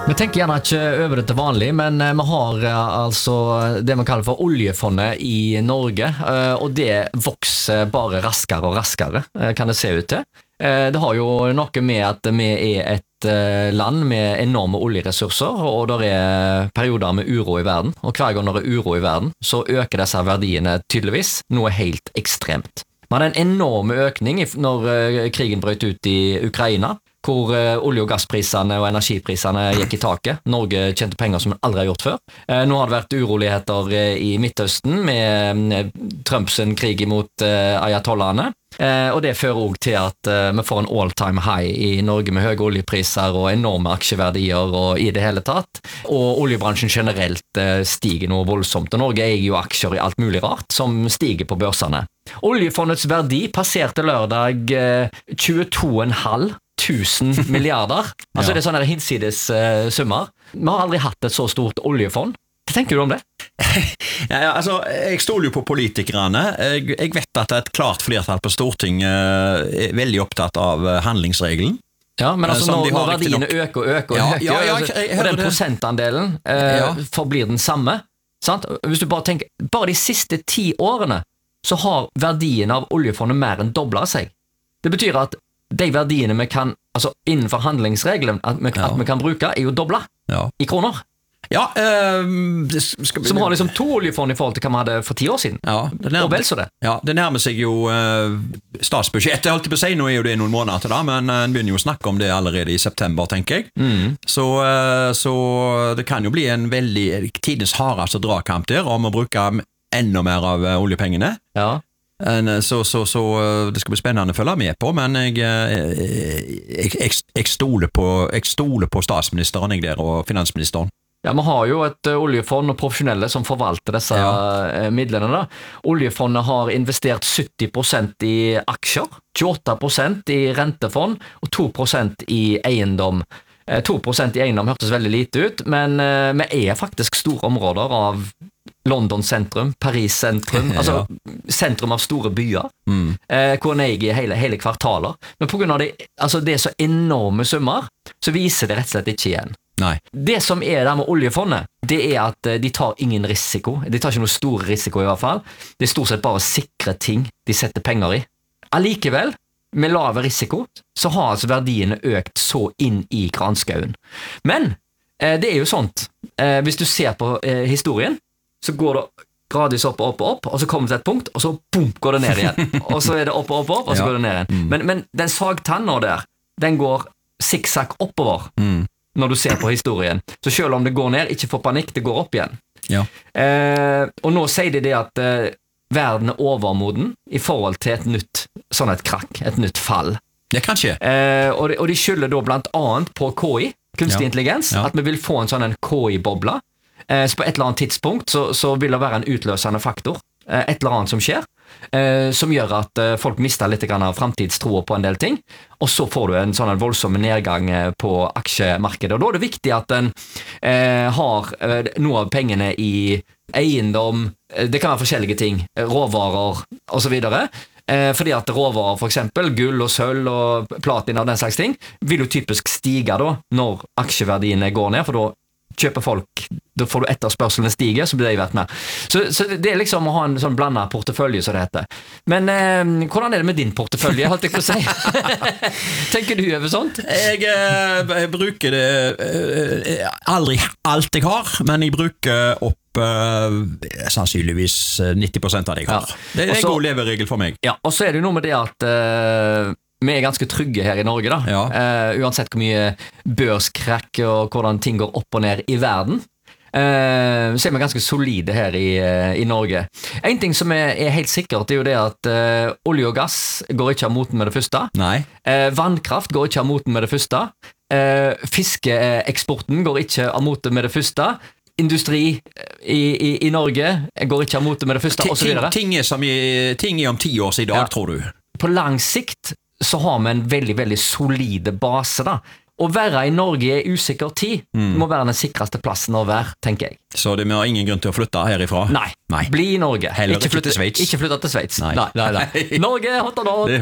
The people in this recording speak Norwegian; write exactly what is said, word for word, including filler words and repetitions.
Vi tenker gjerne ikke over det til vanlig, men vi har altså det man kaller for oljefondet i Norge, og det vokser bare raskere og raskere, kan det se ut til. Det har jo noe med at vi er et land med enorme oljeressurser, og det er perioder med uro i verden, og hver gang det er uro i verden, så øker disse verdiene tydeligvis noe helt ekstremt. Man har en enorm økning når krigen brøt ut i Ukraina, hvor olje- og gassprisene og energiprisene gikk i taket. Norge tjente penger som man aldri har gjort før. Nå har det vært uroligheter i Midtøsten med Trumps krig mot ayatollahene, og det fører også til at vi får en all-time high i Norge med høye oljepriser og enorme aksjeverdier og i det hele tatt. Og oljebransjen generelt stiger noe voldsomt, og Norge eier jo aksjer i alt mulig rart som stiger på børsene. Oljefondets verdi passerte lørdag tjueto komma fem tusen milliarder. Altså ja. Det er sånne hinsides uh, summer. Vi har aldri hatt et så stort oljefond. Hva tenker du om det? ja, ja, altså, jeg stoler jo på politikerne. Jeg, jeg vet at et klart flertall på Stortinget er veldig opptatt av handlingsregelen. Ja, men altså når, når verdiene øker og øker og ja, øker, ja, ja, altså, jeg, jeg, og den prosentandelen uh, ja. forblir den samme, sant? Hvis du bare tenker, bare de siste ti årene så har verdien av oljefondet mer enn doblet seg. Det betyr at de verdiene vi kan, altså innenfor handlingsregelen at vi, ja. at vi kan bruke, er jo doblet ja. i kroner. Ja, øh, det skal, Som har liksom to oljefond i forhold til hva vi hadde for ti år siden. Ja, det nærmer, og vel så det. Ja, det nærmer seg jo øh, statsbudsjettet, jeg holdt på å si, nå er jo det noen måneder til da, men en begynner jo å snakke om det allerede i september, tenker jeg. Mm. Så, øh, så det kan jo bli en veldig tidens hardeste dragkamp der, om å bruke enda mer av oljepengene. Ja. Så, så, så det skal bli spennende å følge med på, men jeg, jeg, jeg, jeg, stoler, på, jeg stoler på statsministeren jeg der, og finansministeren. Ja, vi har jo et oljefond og profesjonelle som forvalter disse ja. midlene da. Oljefondet har investert sytti prosent i aksjer, tjueåtte prosent i rentefond og to prosent i eiendom. to prosent i eiendom hørtes veldig lite ut, men vi er faktisk store områder av London sentrum, Paris sentrum, altså ja. sentrum av store byer, mm. eh, hvor en eier hele, hele kvartaler. Men på grunn av det, altså det er så enorme summer, så viser det rett og slett ikke igjen. Nei. Det som er der med oljefondet, det er at de tar ingen risiko. De tar ikke noe stor risiko i hvert fall. Det er stort sett bare sikre ting de setter penger i. Allikevel, med lave risiko, så har altså verdiene økt så inn i granskauen. Men eh, det er jo sånt, eh, hvis du ser på eh, historien, så går det gradvis opp og opp og opp, og så kommer det til et punkt, og så boom, går det ned igjen. Og så er det opp og opp og opp, og så ja. går det ned igjen. Mm. Men, men den sagtanna der, den går sikksakk oppover mm. når du ser på historien. Så selv om det går ned, ikke få panikk, det går opp igjen. Ja. Eh, og nå sier de det at eh, verden er overmoden i forhold til et nytt, sånn et krakk, et nytt fall. Det kan skje. Eh, og, de, og de skylder da blant annet på K I, kunstig ja. intelligens, ja. at vi vil få en sånn en K I-bobla. Så på et eller annet tidspunkt så, så vil det være en utløsende faktor, et eller annet som skjer, som gjør at folk mister litt grann av fremtidstroen på en del ting, og så får du en sånn en voldsom nedgang på aksjemarkedet, og da er det viktig at en eh, har noe av pengene i eiendom, det kan være forskjellige ting, råvarer og så videre, eh, fordi at råvarer for eksempel, gull og sølv og platin og den slags ting, vil jo typisk stige da, når aksjeverdiene går ned, for da kjøper folk, da får du etterspørselene stige, så blir det vært mer. Så, så det er liksom å ha en sånn blandet portefølje, som det heter. Men eh, hvordan er det med din portefølje, holdt jeg på å si? Tenker du over sånt? Jeg, jeg bruker det eh, aldri alt jeg har, men jeg bruker opp eh, sannsynligvis nitti prosent av det jeg har. Ja. Det er en god leveregel for meg. Ja, og så er det jo noe med det at eh, vi er ganske trygge her i Norge da, ja. uh, uansett hvor mye børskrakk og hvordan ting går opp og ned i verden, uh, så er vi ganske solide her i, uh, i Norge. En ting som er, er helt sikkert er jo det at uh, olje og gass går ikke av moten med det første. Nei. Uh, vannkraft går ikke av moten med det første. Uh, fiskeeksporten går ikke av moten med det første. Industri i, i, i Norge går ikke av moten med det første, og så videre. Ting, ting, er som i, ting er om ti år siden i dag, ja. tror du? På lang sikt så har vi en veldig, veldig solide base da. Å være i Norge i usikker tid mm. må være den sikreste plassen å være, tenker jeg. Så det har ingen grunn til å flytte herifra? Nei, nei. Bli i Norge. Heller ikke flytte til Sveits. Ikke flytte til Sveits. Nei. Nei, nei, nei. Norge, hot og